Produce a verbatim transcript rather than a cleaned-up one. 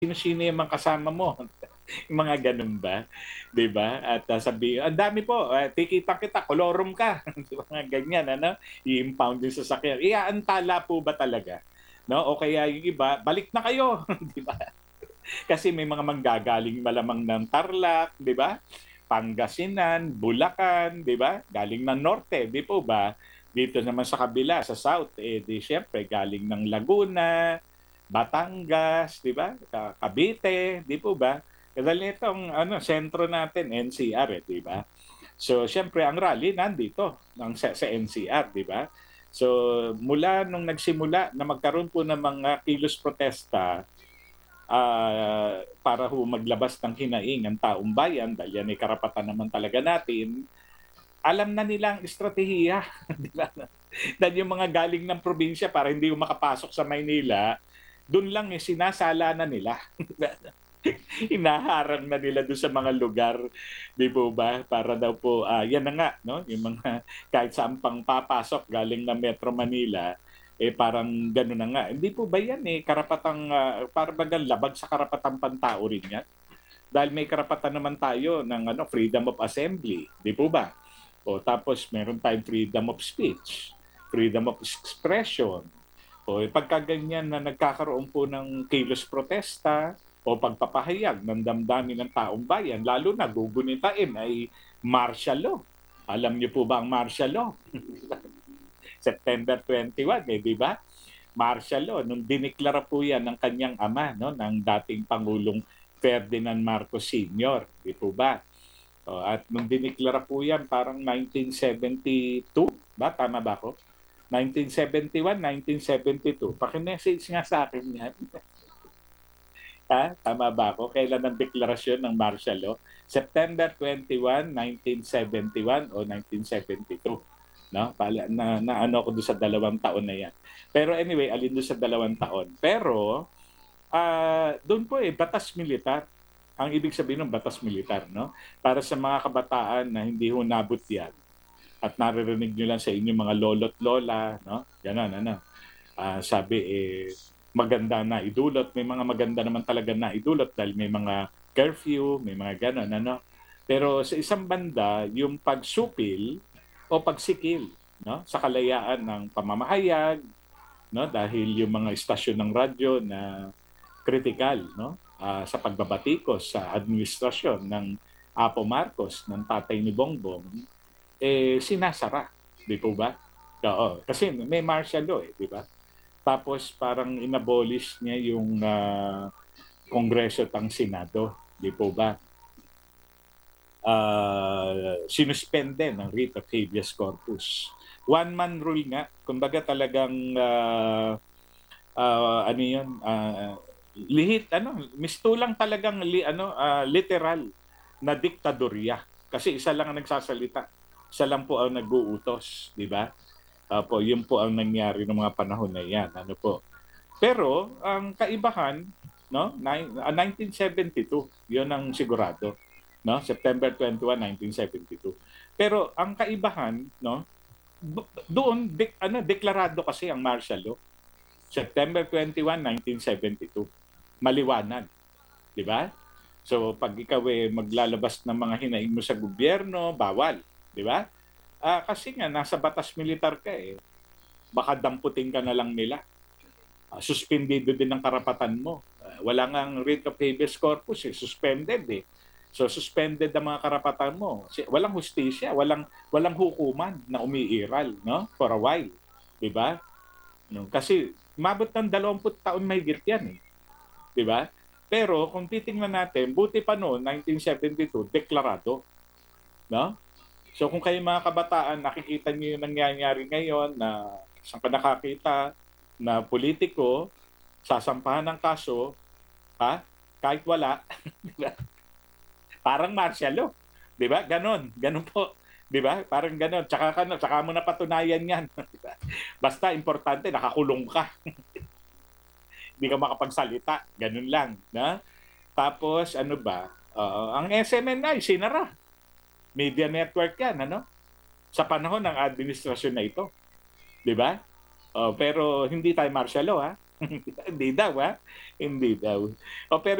sino-sino yung mga kasama mo? Yung mga gano'n ba, 'di ba? At uh, sabi, "Ang dami po, ah, kikita kita, kolorum ka." Di ba, mga ganyan ano, i-impound yung sasakyan. Iaantala po ba talaga, 'no? O kaya yung iba, "Balik na kayo." 'Di ba? Kasi may mga manggagaling malamang ng Tarlac, 'di ba? Pangasinan, Bulacan, 'di ba? Galing ng norte, 'di po ba? Dito naman sa kabila, sa south, eh di siyempre galing ng Laguna, Batangas, 'di ba? Ka Cavite, 'di po ba? Dahil itong ano, sentro natin, N C R eh, 'di ba? So siyempre ang rally nandito ng sa, sa N C R, 'di ba? So mula nung nagsimula na magkaroon po ng mga kilos protesta, ah, para ho maglabas ng hinaing ang taong bayan dahil yan ay karapatan naman talaga natin, alam na nila ang estratehiya, 'di ba? Dahil yung mga galing ng probinsya para hindi ho makapasok sa Maynila, dun lang eh sinasala na nila. Hinaharang na nila dun sa mga lugar, 'di po ba? Para daw po, ah, yan na nga 'no, yung mga kahit saan pang papasok galing ng Metro Manila, eh parang gano'n na nga. Hindi po ba yan eh karapatang, ah, para bagang labag sa karapatang pantao rin yan? Dahil may karapatan naman tayo ng ano, freedom of assembly, 'di po ba? O tapos meron tayong freedom of speech, freedom of expression. O eh, pagka ganyan na nagkakaroon po ng kilos protesta o pagpapahayag ng damdamin ng taong bayan, lalo na gugunitain ay martial law. Alam niyo po ba ang martial law? September twenty-one, eh, di ba? Martial law, nung diniklara po yan ng kanyang ama, no, ng dating Pangulong Ferdinand Marcos Senior, di po ba? O, at nung diniklara po yan, parang nineteen seventy-two, ba? Tama ba ako? nineteen seventy-one, nineteen seventy-two. Paki-message nga sa akin yan. Ha? Tama ba ako? Kailan ang deklarasyon ng martial law? September twenty-one, nineteen seventy-one o nineteen seventy-two. No? Pala, na, na ano ako doon sa dalawang taon na yan. Pero anyway, alin doon sa dalawang taon. Pero, ah doon po eh, batas militar. Ang ibig sabihin ng batas militar, no? Para sa mga kabataan na hindi ho nabot yan at naririnig nyo lang sa inyong mga lolo't lola, no? Ganon, ano? Ah, sabi eh, maganda na idulot. May mga maganda naman talaga na idulot dahil may mga curfew, may mga ganon, ano? Pero sa isang banda, yung pagsupil o pagsikil, no? Sa kalayaan ng pamamahayag, no? Dahil yung mga istasyon ng radyo na critical, no? Ah, sa pagbabatikos sa administrasyon ng Apo Marcos, ng tatay ni Bongbong, eh sinasara, di po ba? Oo, kasi may martial law eh, di ba? Tapos parang inabolish niya yung ah, Kongreso at ang Senado, di po ba? Ah, sinuspende ng writ of habeas corpus. One-man rule nga, kumbaga talagang ah, ah, ano yun, ah, lihit, ano, mistulang talagang li, ano, ah, literal na diktadorya. Kasi isa lang ang nagsasalita. Isa lang po ang nag-uutos, di ba? Opo, yun po ang nangyari ng mga panahon na yan. Ano po? Pero ang kaibahan, no, nine- ah, nineteen seventy-two, yun ang sigurado, no? September twenty-one, nineteen seventy-two. Pero ang kaibahan, no, do- doon dek, ano, deklarado kasi ang martial law. September twenty-one, nineteen seventy-two. Maliwanag, di ba? So pag ikaw eh maglalabas ng mga hinaing mo sa gobyerno, bawal, di ba? Ah, kasi nga nasa batas militar ka eh. Baka damputin ka na lang nila. Uh, suspendido din ang karapatan mo. Uh, wala nga ang writ of habeas corpus eh, suspended eh. So suspended ang mga karapatan mo. Walang hustisya, walang walang hukuman na umiiral, no? For a while, 'di ba? No, kasi mabot ng dalawampung taon mahigit 'yan eh. 'Di ba? Pero kung titingnan natin, buti pa noon nineteen seventy-two deklarado, no? So kung kayo mga kabataan nakikita niyo yung nangyayari ngayon na saan ka nakakita na politiko sasampahan ng kaso, ha? Kahit wala, di ba? Parang martial law, di ba? Ganon, ganon po. Di ba? Parang ganon. Tsaka, ka, tsaka mo na patunayan yan. Diba? Basta importante, nakakulong ka. Hindi ka makapagsalita. Ganon lang. Na? Tapos, ano ba? Uh, ang S M N I, sinara. Media network yan, ano? Sa panahon ng administrasyon na ito. Di ba? Uh, pero hindi tayo martial law, ha? Hindi daw, ah, hindi daw. O pero